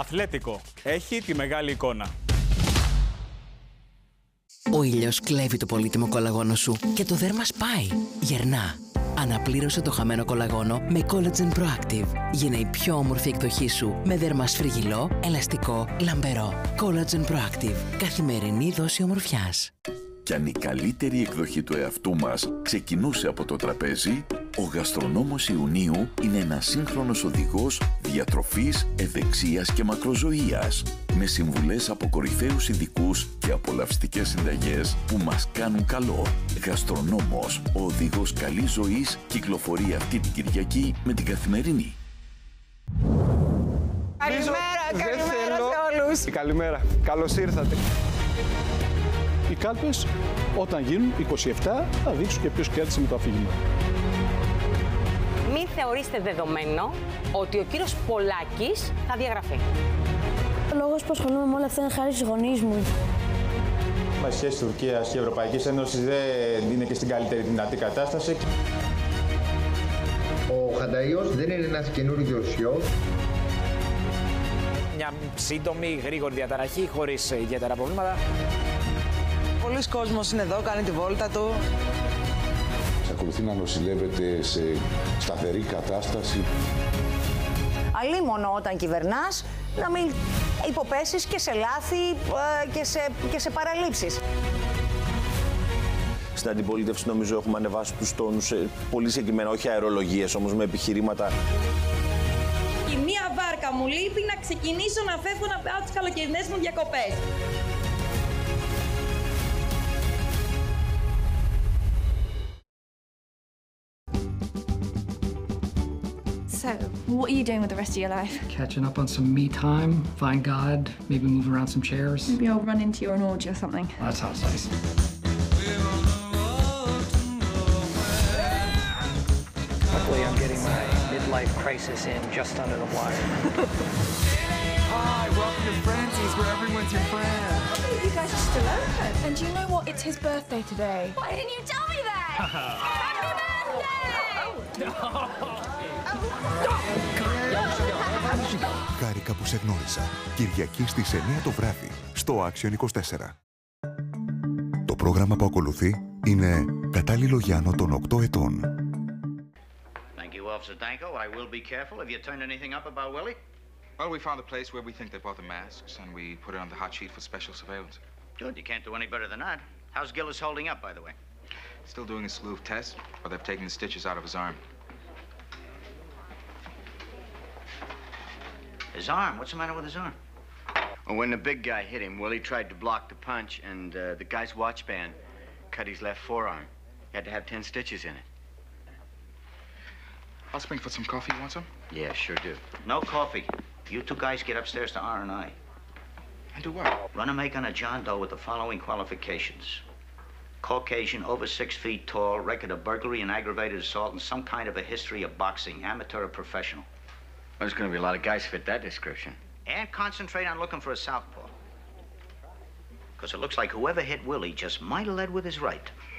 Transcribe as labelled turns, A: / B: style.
A: Αθλέτικο. Έχει τη μεγάλη εικόνα.
B: Ο ήλιος κλέβει το πολύτιμο κολαγόνο σου και το δέρμα σπάει. Γερνά. Αναπλήρωσε το χαμένο κολαγόνο με Collagen Proactive. Γίνε η πιο όμορφη εκδοχή σου με δέρμα σφριγγυλό, ελαστικό, λαμπερό. Collagen Proactive. Καθημερινή δόση ομορφιάς.
C: Κι αν η καλύτερη εκδοχή του εαυτού μας ξεκινούσε από το τραπέζι, ο γαστρονόμος Ιουνίου είναι ένας σύγχρονος οδηγός διατροφής, ευεξίας και μακροζωίας, με συμβουλές από κορυφαίους ειδικούς και απολαυστικές συνταγές που μας κάνουν καλό. Γαστρονόμος, ο οδηγός καλής ζωής, κυκλοφορεί αυτή την Κυριακή με την Καθημερινή.
D: Καλημέρα σε όλους.
E: Καλημέρα, καλώς ήρθατε. Οι κάλπες, όταν γίνουν 27, θα δείξουν και ποιος κέρδισε με το αφήγημα.
F: Μην θεωρήστε δεδομένο ότι ο κύριος Πολάκης θα διαγραφεί.
G: Ο λόγος που ασχολούμαι με όλα αυτά είναι χάρη στους γονείς μου.
H: Η σχέση Τουρκίας και Ευρωπαϊκής Ένωσης δεν είναι και στην καλύτερη δυνατή κατάσταση.
I: Ο Χανταΐος δεν είναι ένας καινούριος ιός.
J: Μια σύντομη, γρήγορη διαταραχή, χωρίς ιδιαίτερα προβλήματα.
K: Πολλοί κόσμος είναι εδώ, κάνει τη βόλτα του.
L: Ακολουθεί να νοσηλεύεται σε σταθερή κατάσταση.
M: Αλίμονο όταν κυβερνάς, να μην υποπέσεις και σε λάθη και σε παραλήψεις.
N: Στην αντιπολίτευση νομίζω έχουμε ανεβάσει τους τόνους πολύ συγκεκριμένα, όχι αερολογίες όμως, με επιχειρήματα.
O: Η μία βάρκα μου λείπει να ξεκινήσω να φεύγω να πάω τις καλοκαιρινές μου διακοπές.
P: So, what are you doing with the rest of your life?
Q: Catching up on some me time, find God, maybe move around some chairs.
P: Maybe I'll run into you an orgy or something.
Q: That sounds nice.
R: Luckily, I'm getting my midlife crisis in just under the wire.
S: Hi, welcome to Frenzy's, where everyone's your friend.
P: I believe you guys are still open. And do you know what? It's his birthday today.
O: Why didn't you tell me that? Happy birthday!
T: Χάρηκα που σε γνώρισα. Κυριακή στις 9 το βράδυ στο Action 24. Το πρόγραμμα που ακολουθεί είναι κατάλληλο για άνω των 8 ετών.
U: Thank you, Officer Danko. I will be careful. Have you turned anything up about Willie?
V: Well, we found a place where we think they bought the masks, and we put it on the hot sheet for special surveillance.
U: Good. You can't do any better than that. How's Gillis holding up, by the way?
V: Still doing a slew of tests, but they've taken the stitches out of his arm.
U: His arm? What's the matter with his arm?
W: Well, when the big guy hit him, Willie tried to block the punch, and the guy's watch band cut his left forearm. He had to have 10 stitches in it.
V: I'll spring for some coffee. You want some?
U: Yeah, sure do. No coffee. You two guys get upstairs to R&I.
V: And do what?
U: Run a make on a John Doe with the following qualifications. Caucasian, over 6 feet tall, record of burglary and aggravated assault, and some kind of a history of boxing, amateur or professional.
W: Well, there's going to be a lot of guys fit that description.
U: And concentrate on looking for a southpaw. Because it looks like whoever hit Willie just might have led with his right.